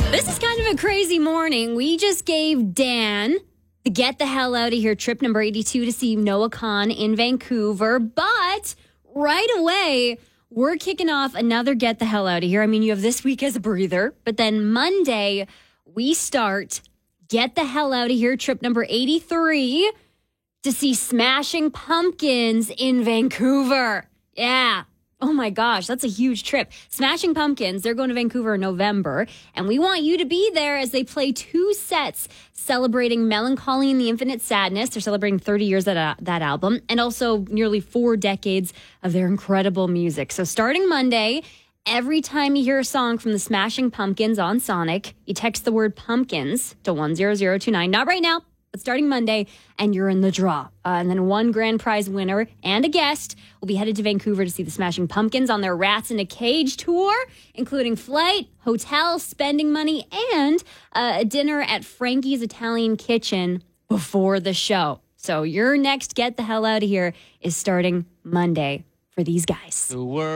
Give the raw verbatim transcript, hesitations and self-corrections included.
This is kind of a crazy morning. We just gave Dan the Get the Hell Out of Here trip number eighty-two to see Noah Kahan in Vancouver. But right away, we're kicking off another Get the Hell Out of Here. I mean, you have this week as a breather. But then Monday, we start Get the Hell Out of Here trip number eighty-three to see Smashing Pumpkins in Vancouver. Yeah. Oh my gosh, that's a huge trip. Smashing Pumpkins, they're going to Vancouver in November, and we want you to be there as they play two sets celebrating Melancholy and the Infinite Sadness. They're celebrating thirty years of that, that album, and also nearly four decades of their incredible music. So starting Monday, every time you hear a song from the Smashing Pumpkins on Sonic, you text the word pumpkins to one zero zero two nine. Not right now, but starting Monday, and you're in the draw. Uh, and then one grand prize winner and a guest will be headed to Vancouver to see the Smashing Pumpkins on their Rats in a Cage tour, including flight, hotel, spending money, and uh, a dinner at Frankie's Italian Kitchen before the show. So your next Get the Hell Out of Here is starting Monday for these guys. The world.